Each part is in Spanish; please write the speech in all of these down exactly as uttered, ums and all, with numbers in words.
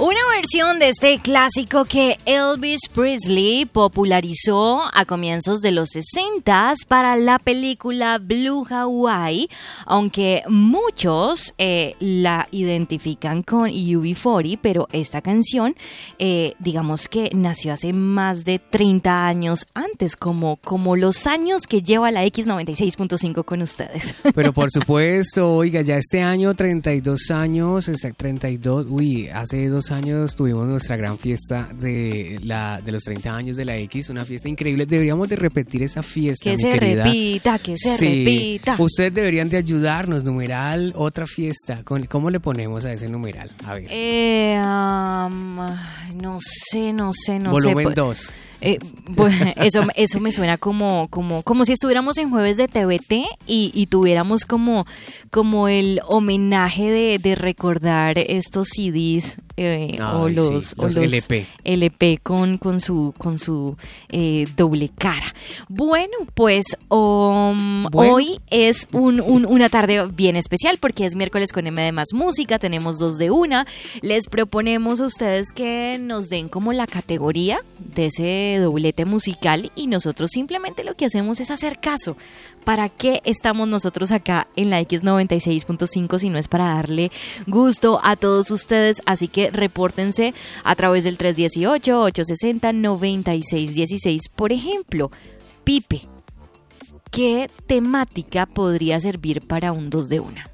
Una versión de este clásico que Elvis Presley popularizó a comienzos de los sesentas para la película Blue Hawaii, aunque muchos eh, la identifican con U B cuarenta, pero esta canción, eh, digamos que nació hace más de treinta años antes, como, como los años que lleva la X noventa y seis punto cinco con ustedes. Pero por supuesto, oiga, ya este año, treinta y dos años, treinta y dos, uy, hace dos años tuvimos nuestra gran fiesta de la de los treinta años de la X, una fiesta increíble. Deberíamos de repetir esa fiesta, que mi se querida. repita, que se sí. repita. Ustedes deberían de ayudarnos, numeral, otra fiesta. ¿Cómo le ponemos a ese numeral? A ver. Eh, um, no sé, no sé, no sé. Volumen dos. Eh, pues, eso, eso me suena como, como, como si estuviéramos en Jueves de T V T y, y tuviéramos como, como el homenaje de, de recordar estos C Ds eh, Ay, o los, sí, o los los L P, L P con, con su, con su eh, doble cara. Bueno, pues um, bueno. hoy es un, un, una tarde bien especial porque es miércoles con M de Más Música, tenemos dos de una. Les proponemos a ustedes que nos den como la categoría de ese doblete musical y nosotros simplemente lo que hacemos es hacer caso. ¿Para qué estamos nosotros acá en la X noventa y seis punto cinco si no es para darle gusto a todos ustedes? Así que repórtense a través del tres uno ocho, ocho seis cero, nueve seis uno seis. Por ejemplo, Pipe, ¿qué temática podría servir para un dos de una?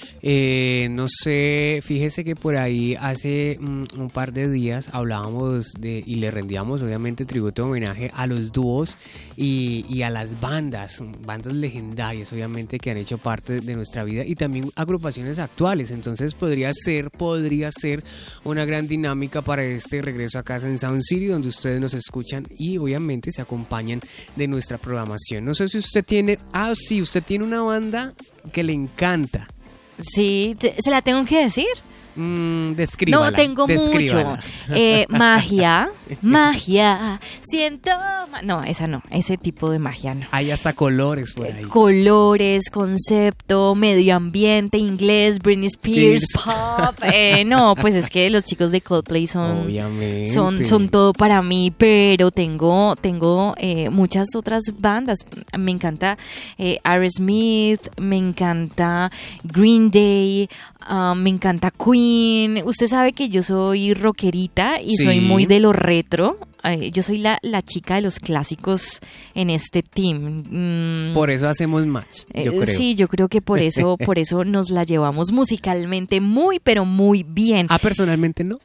Eh, no sé, fíjese que por ahí hace um, un par de días hablábamos de y le rendíamos obviamente tributo de homenaje a los dúos y, y a las bandas, bandas legendarias obviamente que han hecho parte de nuestra vida y también agrupaciones actuales. Entonces podría ser, podría ser una gran dinámica para este regreso a casa en Sound City, donde ustedes nos escuchan y obviamente se acompañan de nuestra programación. No sé si usted tiene, ah sí, usted tiene una banda que le encanta. Sí, ¿se la tengo que decir? Mm, descríbala. No, tengo descríbala. mucho. Eh, magia, magia, siento... Ma- no, esa no, ese tipo de magia no. Hay hasta colores por ahí. Colores, concepto, medio ambiente, inglés, Britney Spears, pop. Eh, no, pues es que los chicos de Coldplay son, Obviamente. son, son todo para mí, pero tengo, tengo eh, muchas otras bandas. Me encanta eh, Aerosmith, me encanta Green Day, uh, me encanta Queen. Usted sabe que yo soy rockerita y Sí. soy muy de lo retro. Eh, yo soy la, la chica de los clásicos en este team. Mm, Por eso hacemos match, yo eh, creo. Sí, yo creo que por eso, por eso nos la llevamos musicalmente muy, pero muy bien. Ah, personalmente no.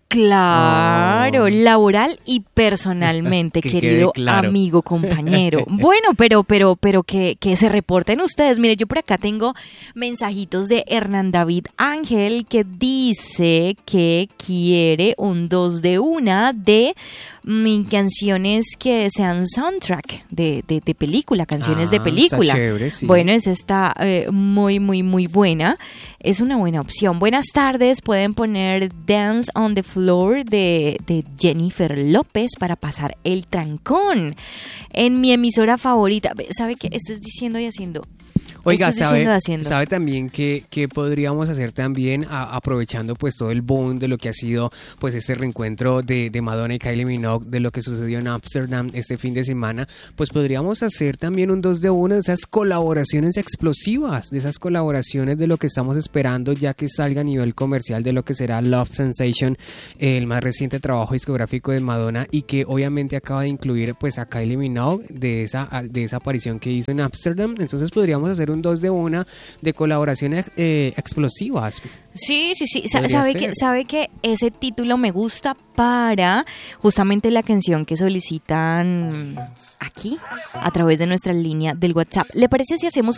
Claro, Oh. laboral y personalmente, Que querido quede claro. amigo, compañero. Bueno, pero, pero, pero que, que se reporten ustedes. Mire, yo por acá tengo mensajitos de Hernán David Ángel que dice que quiere un dos de una de mm, canciones que sean soundtrack de, de, de película, canciones Ah, de película. está chévere, sí. Bueno, esa está eh, muy, muy, muy buena. Es una buena opción. Buenas tardes, pueden poner Dance on the Floor de, de Jennifer López para pasar el trancón. En mi emisora favorita, ¿sabe qué? Esto es diciendo y haciendo. Oiga, Esto es sabe, diciendo y haciendo. sabe también que, que podríamos hacer también a, aprovechando pues todo el boom de lo que ha sido pues este reencuentro de, de Madonna y Kylie Minogue, de lo que sucedió en Ámsterdam este fin de semana, pues podríamos hacer también un dos de una de esas colaboraciones explosivas, de esas colaboraciones de lo que estamos esperando ya que salga a nivel comercial de lo que será Love Sensation, el más reciente trabajo discográfico de Madonna y que obviamente acaba de incluir pues a Kylie Minogue de esa, de esa aparición que hizo en Ámsterdam. Entonces podríamos hacer un dos de una de colaboraciones eh, explosivas. Sí, sí, sí. Sa- Podría ¿Sabe ser. que, sabe que ese título me gusta para justamente la canción que solicitan aquí a través de nuestra línea del WhatsApp? ¿Le parece si hacemos